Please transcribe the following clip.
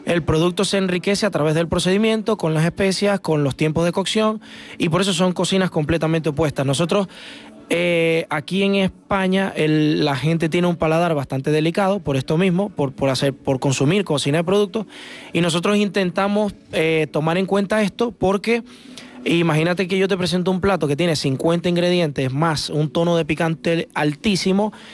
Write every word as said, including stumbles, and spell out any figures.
El producto se enriquece a través del procedimiento, con las especias, con los tiempos de cocción, y por eso son cocinas completamente opuestas. Nosotros, eh, aquí en España, el, la gente tiene un paladar bastante delicado, por esto mismo, por, por, hacer, por consumir cocina de productos, y nosotros intentamos eh, tomar en cuenta esto porque... Imagínate que yo te presento un plato que tiene cincuenta ingredientes más un tono de picante altísimo